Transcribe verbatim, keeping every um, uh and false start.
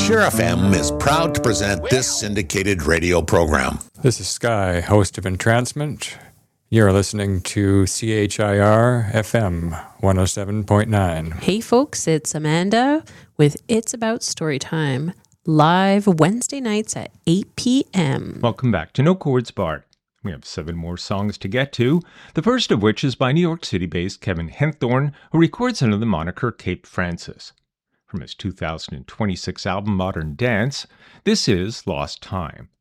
Share F M is proud to present this syndicated radio program. This is Sky, host of Entrancement. You're listening to C H I R F M one oh seven point nine. Hey folks, it's Amanda with It's About Storytime, live Wednesday nights at eight p.m. Welcome back to No Chords Bar. We have seven more songs to get to, the first of which is by New York City-based Kevin Henthorn, who records under the moniker Cape Francis. From his two thousand twenty-six album Modern Dance, this is Lost Time.